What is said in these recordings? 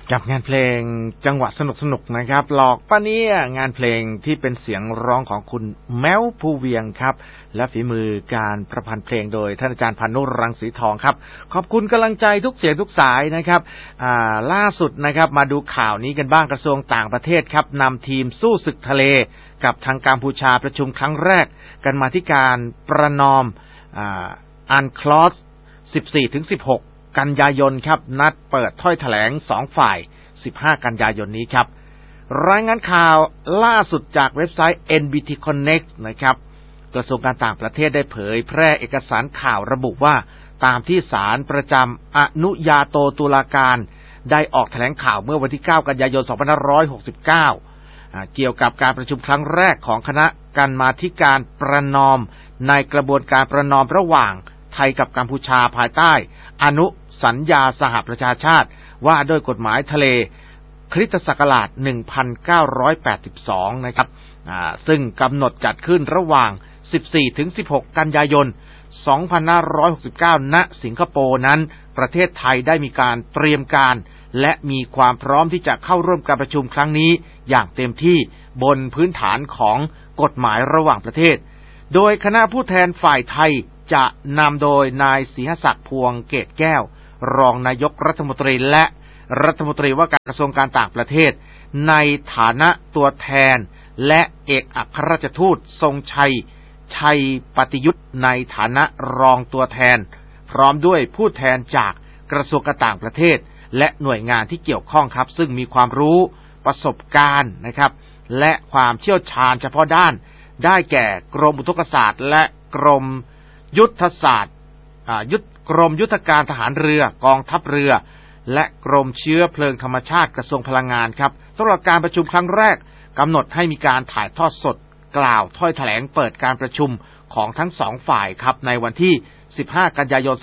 กับงานเพลงจังหวะสนุกๆนะครับหลอกป้าเนี่ยงานเพลงที่เป็นเสียงร้องของคุณแม้วภูเวียงครับและฝีมือการประพันธ์เพลงโดยท่านอาจารย์พานุรังสีทองครับขอบคุณกำลังใจทุกเสียงทุกสายนะครับล่าสุดนะครับมาดูข่าวนี้กันบ้างกระทรวงต่างประเทศครับนำทีมสู้ศึกทะเลกับทางกัมพูชาประชุมครั้งแรกกันมาที่การประนอมอันคลอส 14-16กันยายนครับนัดเปิดถ้อยแถลง2ฝ่าย15กันยายนนี้ครับรายงานข่าวล่าสุดจากเว็บไซต์ NBT Connect นะครับกระทรวงการต่างประเทศได้เผยแพร่เอกสารข่าวระบุว่าตามที่ศาลประจำอนุญาโตตุลาการได้ออกแถลงข่าวเมื่อวันที่9กันยายน2569เกี่ยวกับการประชุมครั้งแรกของคณะกรรมาธิการประนอมในกระบวนการประนอมระหว่างไทยกับกัมพูชาภายใต้อนุสัญญาสหประชาชาติว่าด้วยกฎหมายทะเลคริสตศักราช 1982 นะครับซึ่งกำหนดจัดขึ้นระหว่าง 14-16 กันยายน 2569 ณ สิงคโปร์นั้นประเทศไทยได้มีการเตรียมการและมีความพร้อมที่จะเข้าร่วมการประชุมครั้งนี้อย่างเต็มที่บนพื้นฐานของกฎหมายระหว่างประเทศโดยคณะผู้แทนฝ่ายไทยจะนำโดยนายศรีหศักดิ์พวงเกตแก้วรองนายกรัฐมนตรีและรัฐมนตรีว่าการกระทรวงการต่างประเทศในฐานะตัวแทนและเอกอัครราชทูตทรงชัยปฏิยุทธ์ในฐานะรองตัวแทนพร้อมด้วยผู้แทนจากกระทรวงการต่างประเทศและหน่วยงานที่เกี่ยวข้องครับซึ่งมีความรู้ประสบการณ์นะครับและความเชี่ยวชาญเฉพาะด้านได้แก่กรมอุทกศาสตร์และกรมยุทธศาสตร์กรมยุทธการทหารเรือกองทัพเรือและกรมเชื้อเพลิงธรรมชาติกระทรวงพลังงานครับสำหรับการประชุมครั้งแรกกำหนดให้มีการถ่ายทอดสดกล่าวถ้อยแถลงเปิดการประชุมของทั้งสองฝ่ายครับในวันที่15กันยายน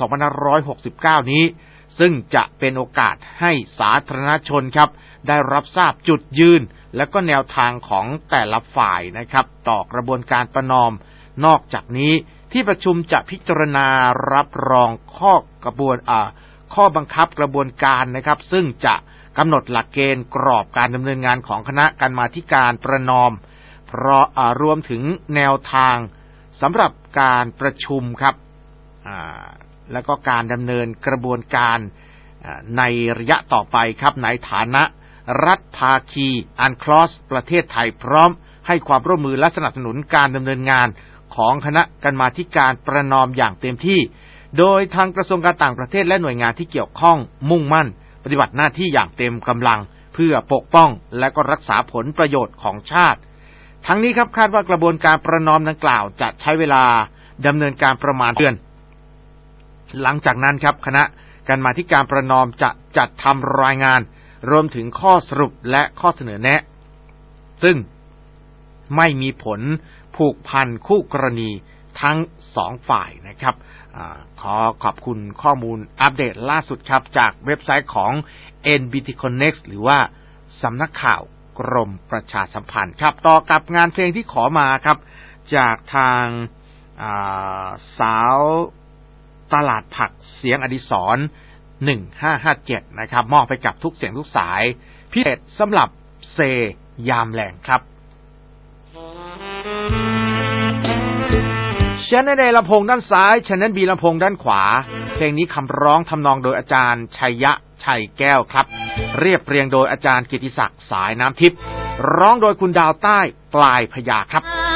2569นี้ซึ่งจะเป็นโอกาสให้สาธารณชนครับได้รับทราบจุดยืนและก็แนวทางของแต่ละฝ่ายนะครับต่อกระบวนการประนอมนอกจากนี้ที่ประชุมจะพิจารณารับรองข้อบังคับกระบวนการนะครับซึ่งจะกำหนดหลักเกณฑ์กรอบการดำเนินงานของคณะกรรมาธิการประนอมรวมถึงแนวทางสำหรับการประชุมครับแล้วก็การดำเนินกระบวนการในระยะต่อไปครับในฐานะรัฐภาคีอันคลอสประเทศไทยพร้อมให้ความร่วมมือและสนับสนุนการดำเนินงานของคณะกรรมาธิการประนอมอย่างเต็มที่โดยทางกระทรวงการต่างประเทศและหน่วยงานที่เกี่ยวข้องมุ่งมั่นปฏิบัติหน้าที่อย่างเต็มกำลังเพื่อปกป้องและก็รักษาผลประโยชน์ของชาติทั้งนี้ครับคาดว่ากระบวนการประนอมดังกล่าวจะใช้เวลาดำเนินการประมาณเดือนหลังจากนั้นครับคณะกรรมาธิการประนอมจะจัดทำรายงานรวมถึงข้อสรุปและข้อเสนอแนะซึ่งไม่มีผลผูกพันคู่กรณีทั้งสองฝ่ายนะครับขอขอบคุณข้อมูลอัปเดตล่าสุดครับจากเว็บไซต์ของ NBT Connect หรือว่าสำนักข่าวกรมประชาสัมพันธ์ครับต่อกับงานเพลงที่ขอมาครับจากทางสาวตลาดผักเสียงอดิศร1557นะครับมอบไปกับทุกเสียงทุกสายพิเศษสำหรับเซยามแหลงครับChannel A ลำโพงด้านซ้าย Channel B ลำโพงด้านขวาเพลงนี้คำร้องทำนองโดยอาจารย์ชัยแก้วครับเรียบเรียงโดยอาจารย์กิติศักดิ์สายน้ำทิพย์ร้องโดยคุณดาวใต้ปลายพญาครับ